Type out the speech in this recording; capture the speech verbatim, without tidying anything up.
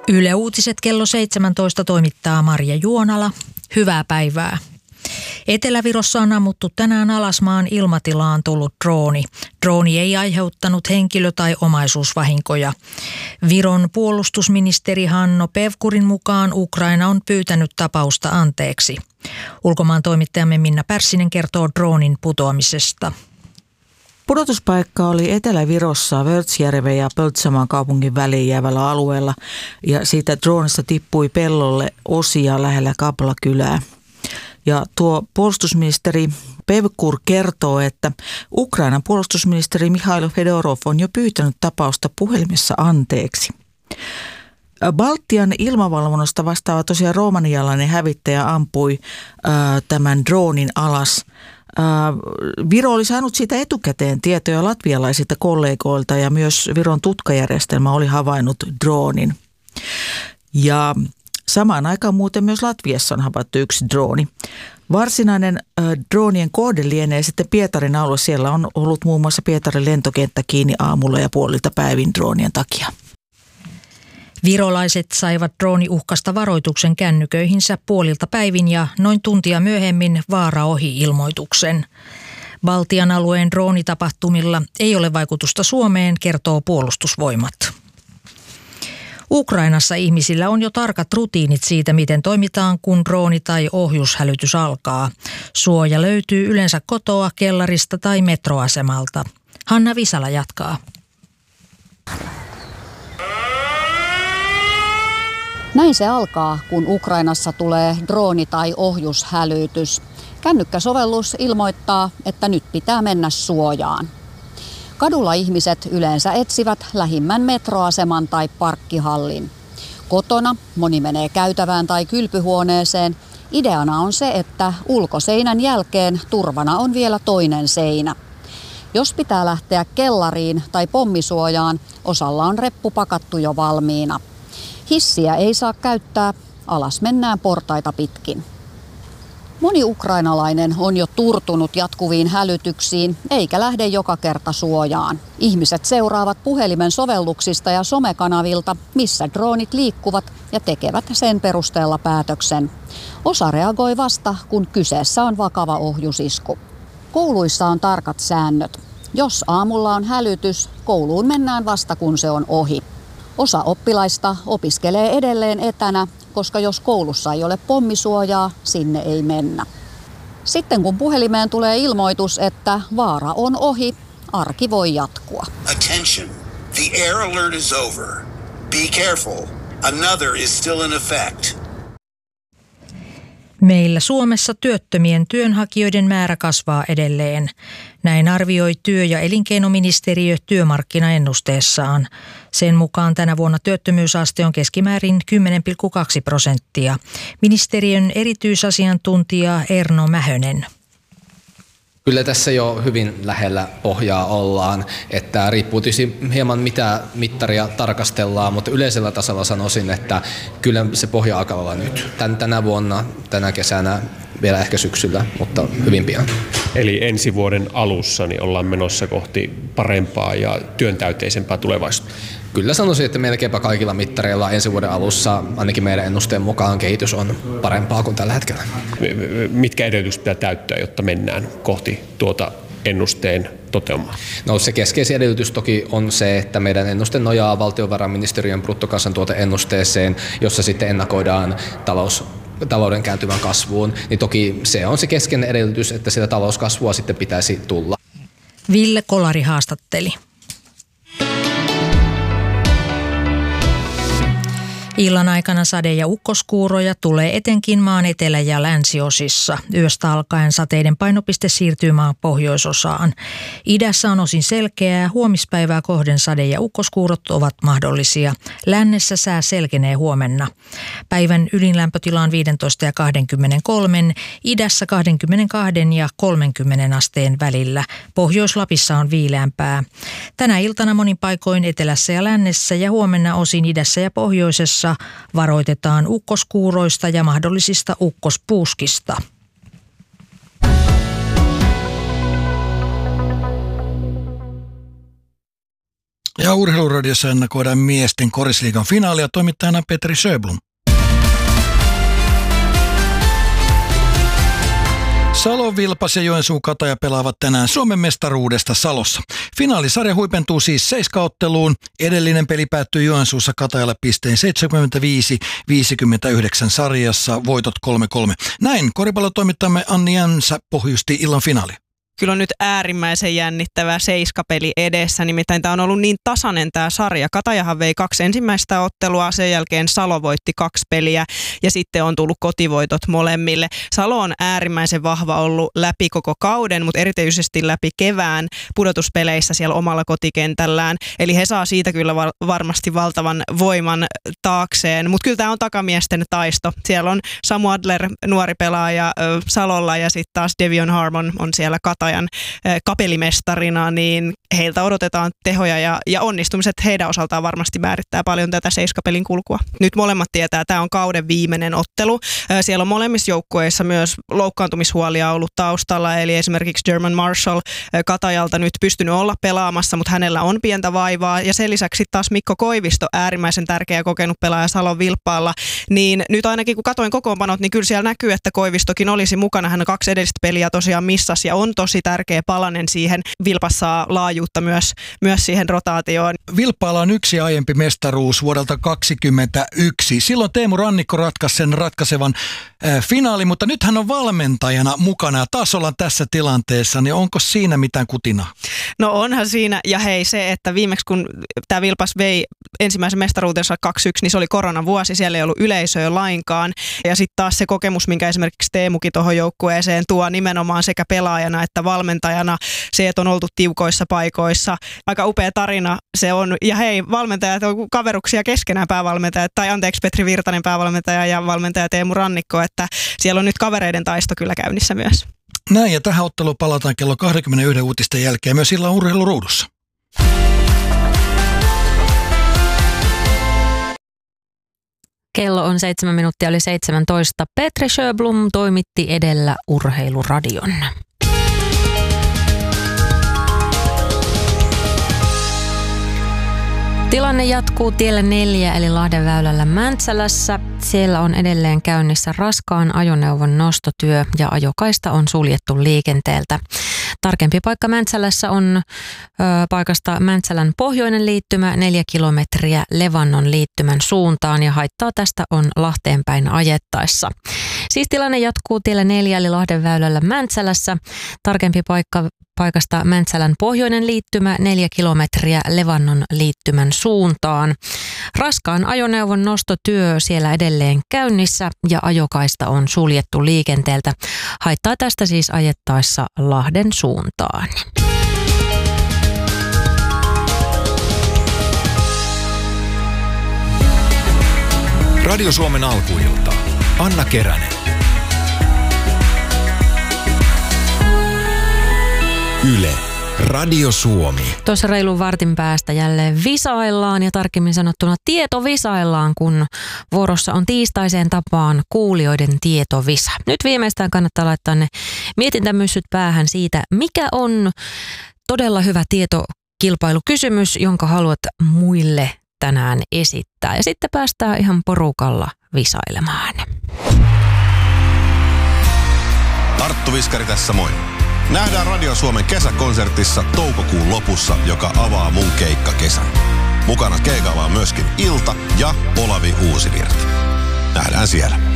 Yle Uutiset kello seitsemäntoista toimittaa Marja Juonala. Hyvää päivää. Etelä-Virossa on ammuttu tänään alas maan ilmatilaan tullut drooni. Drooni ei aiheuttanut henkilö- tai omaisuusvahinkoja. Viron puolustusministeri Hanno Pevkurin mukaan Ukraina on pyytänyt tapausta anteeksi. Ulkomaan toimittajamme Minna Pärssinen kertoo droonin putoamisesta. Pudotuspaikka oli Etelä-Virossa Vörtsjärven ja Pöltsamaan kaupungin väliin jäävällä alueella ja siitä droonista tippui pellolle osia lähellä Kabla-kylää. Ja tuo puolustusministeri Pevkur kertoo, että Ukrainan puolustusministeri Mikhail Fedorov on jo pyytänyt tapausta puhelimessa anteeksi. Baltian ilmavalvonnasta vastaava tosiaan romanialainen hävittäjä ampui ää, tämän droonin alas. Viro oli saanut siitä etukäteen tietoja latvialaisilta kollegoilta ja myös Viron tutkajärjestelmä oli havainnut droonin. Ja samaan aikaan muuten myös Latviassa on havaittu yksi drooni. Varsinainen äh, droonien kohde lienee sitten Pietarin alue. Siellä on ollut muun muassa Pietarin lentokenttä kiinni aamulla ja puolilta päivin droonien takia. Virolaiset saivat drooniuhkasta varoituksen kännyköihinsä puolilta päivin ja noin tuntia myöhemmin vaara ohi -ilmoituksen. Baltian alueen droonitapahtumilla ei ole vaikutusta Suomeen, kertoo Puolustusvoimat. Ukrainassa ihmisillä on jo tarkat rutiinit siitä, miten toimitaan, kun drooni- tai ohjushälytys alkaa. Suoja löytyy yleensä kotoa, kellarista tai metroasemalta. Hanna Visala jatkaa. Näin se alkaa, kun Ukrainassa tulee drooni- tai ohjushälytys. Kännykkäsovellus ilmoittaa, että nyt pitää mennä suojaan. Kadulla ihmiset yleensä etsivät lähimmän metroaseman tai parkkihallin. Kotona moni menee käytävään tai kylpyhuoneeseen. Ideana on se, että ulkoseinän jälkeen turvana on vielä toinen seinä. Jos pitää lähteä kellariin tai pommisuojaan, osalla on reppu pakattu jo valmiina. Hissiä ei saa käyttää, alas mennään portaita pitkin. Moni ukrainalainen on jo turtunut jatkuviin hälytyksiin, eikä lähde joka kerta suojaan. Ihmiset seuraavat puhelimen sovelluksista ja somekanavilta, missä droonit liikkuvat, ja tekevät sen perusteella päätöksen. Osa reagoi vasta, kun kyseessä on vakava ohjusisku. Kouluissa on tarkat säännöt. Jos aamulla on hälytys, kouluun mennään vasta kun se on ohi. Osa oppilaista opiskelee edelleen etänä, koska jos koulussa ei ole pommisuojaa, sinne ei mennä. Sitten kun puhelimeen tulee ilmoitus, että vaara on ohi, arki voi jatkua. Attention. The air alert is over. Be careful. Another is still in effect. Meillä Suomessa työttömien työnhakijoiden määrä kasvaa edelleen. Näin arvioi työ- ja elinkeinoministeriö työmarkkinaennusteessaan. Sen mukaan tänä vuonna työttömyysaste on keskimäärin kymmenen pilkku kaksi prosenttia. Ministeriön erityisasiantuntija Erno Mähönen. Kyllä tässä jo hyvin lähellä pohjaa ollaan, että riippuu tietysti hieman mitä mittaria tarkastellaan, mutta yleisellä tasolla sanoisin, että kyllä se pohja alkaa olla nyt. Tän, tänä vuonna, tänä kesänä, vielä ehkä syksyllä, mutta hyvin pian. Eli ensi vuoden alussa niin ollaan menossa kohti parempaa ja työntäyteisempää tulevaisuutta. Kyllä sanoisin, että melkeinpä kaikilla mittareilla ensi vuoden alussa, ainakin meidän ennusteen mukaan, kehitys on parempaa kuin tällä hetkellä. Mitkä edellytykset pitää täyttää, jotta mennään kohti tuota ennusteen toteumaa? No se keskeisin edellytys toki on se, että meidän ennuste nojaa valtiovarainministeriön bruttokansantuoteennusteeseen, jossa sitten ennakoidaan talous talouden kääntyvän kasvuun, niin toki se on se keskeinen edellytys, että sitä talouskasvua sitten pitäisi tulla. Ville Kolari haastatteli. Illan aikana sade- ja ukkoskuuroja tulee etenkin maan etelä- ja länsiosissa. Yöstä alkaen sateiden painopiste siirtyy maan pohjoisosaan. Idässä on osin selkeää, huomispäivää kohden sade- ja ukkoskuurot ovat mahdollisia. Lännessä sää selkenee huomenna. Päivän ydinlämpötila on viisitoista ja kaksikymmentäkolme, idässä kaksikymmentäkaksi ja kolmekymmentä asteen välillä. Pohjois-Lapissa on viileämpää. Tänä iltana monin paikoin etelässä ja lännessä ja huomenna osin idässä ja pohjoisessa varoitetaan ukkoskuuroista ja mahdollisista ukkospuuskista. Ja Urheiluradiossa ennakoidaan miesten korisliigan finaalia, toimittajana Petri Sjöblom. Salo, Vilpas ja Joensuu Kataja pelaavat tänään Suomen mestaruudesta Salossa. Finaalisarja huipentuu siis seiskaotteluun. Edellinen peli päättyi Joensuussa Katajalle pisteen seitsemänkymmentäviisi viisikymmentäyhdeksän sarjassa, voitot kolme kolme. Näin koripallotoimittajamme Anni Jänsä pohjusti illan finaali. Kyllä on nyt äärimmäisen jännittävä seiskapeli edessä, nimittäin tämä on ollut niin tasainen tämä sarja. Katajahan vei kaksi ensimmäistä ottelua, sen jälkeen Salo voitti kaksi peliä ja sitten on tullut kotivoitot molemmille. Salo on äärimmäisen vahva ollut läpi koko kauden, mutta erityisesti läpi kevään pudotuspeleissä siellä omalla kotikentällään. Eli he saa siitä kyllä varmasti valtavan voiman taakseen, mutta kyllä tämä on takamiesten taisto. Siellä on Samu Adler, nuori pelaaja Salolla, ja sitten taas Devion Harmon on siellä Katajan kapelimestarina, niin heiltä odotetaan tehoja ja, ja onnistumiset heidän osaltaan varmasti määrittää paljon tätä seiskapelin kulkua. Nyt molemmat tietää, että tämä on kauden viimeinen ottelu. Siellä on molemmissa joukkueissa myös loukkaantumishuolia ollut taustalla, eli esimerkiksi German Marshall Katajalta nyt pystynyt olla pelaamassa, mutta hänellä on pientä vaivaa, ja sen lisäksi taas Mikko Koivisto, äärimmäisen tärkeä kokenut pelaaja Salon Vilppaalla, niin nyt ainakin kun katoin kokoonpanot, niin kyllä siellä näkyy, että Koivistokin olisi mukana. Hän kaksi edellistä peliä tosiaan missasi ja on tosi tärkeä palanen siihen. Vilpas saa laajuutta myös, myös siihen rotaatioon. Vilppaalla on yksi aiempi mestaruus vuodelta kaksikymmentäyksi. Silloin Teemu Rannikko ratkaisi sen ratkaisevan äh, finaali, mutta nyt hän on valmentajana mukana ja taas ollaan tässä tilanteessa, niin onko siinä mitään kutinaa? No onhan siinä, ja hei se, että viimeksi kun tämä Vilpas vei ensimmäisen mestaruutensa kaksi yksi, niin se oli koronavuosi, siellä ei ollut yleisöä lainkaan. Ja sitten taas se kokemus, minkä esimerkiksi Teemukin tuohon joukkueeseen tuo nimenomaan sekä pelaajana että valmentajana, se, että on oltu tiukoissa paikoissa. Aika upea tarina se on. Ja hei, valmentajat on kaveruksia keskenään, päävalmentajat, tai anteeksi Petri Virtanen päävalmentaja ja valmentaja Teemu Rannikko, että siellä on nyt kavereiden taisto kyllä käynnissä myös. Näin, ja tähän otteluun palataan kello kaksikymmentäyksi uutisten jälkeen myös illan Urheiluruudussa. Kello on seitsemän minuuttia yli seitsemäntoista. Petri Sjöblom toimitti edellä Urheiluradion. Tilanne jatkuu tiellä neljä eli Lahdenväylällä Mäntsälässä. Siellä on edelleen käynnissä raskaan ajoneuvon nostotyö ja ajokaista on suljettu liikenteeltä. Tarkempi paikka Mäntsälässä on ö, paikasta Mäntsälän pohjoinen liittymä neljä kilometriä Levannon liittymän suuntaan ja haittaa tästä on Lahteen päin ajettaessa. Siis tilanne jatkuu tiellä neljä eli Lahdenväylällä Mäntsälässä. Tarkempi paikka paikasta Mäntsälän pohjoinen liittymä neljä kilometriä Levannon liittymän suuntaan. Raskaan ajoneuvon nostotyö siellä edelleen käynnissä ja ajokaista on suljettu liikenteeltä. Haittaa tästä siis ajettaessa Lahden suuntaan. Radio Suomen alkuilta. Anna Keränen. Yle. Radio Suomi. Tuossa reilun vartin päästä jälleen visaillaan ja tarkemmin sanottuna tietovisaillaan, kun vuorossa on tiistaiseen tapaan kuulijoiden tietovisa. Nyt viimeistään kannattaa laittaa ne mietintämyssyt päähän siitä, mikä on todella hyvä tietokilpailukysymys, jonka haluat muille tänään esittää. Ja sitten päästään ihan porukalla visailemaan. Arttu Viskari tässä moi. Nähdään Radio Suomen kesäkonsertissa toukokuun lopussa, joka avaa mun keikkakesän. Mukana keikalla on myöskin Ilta ja Olavi Uusivirta. Nähdään siellä.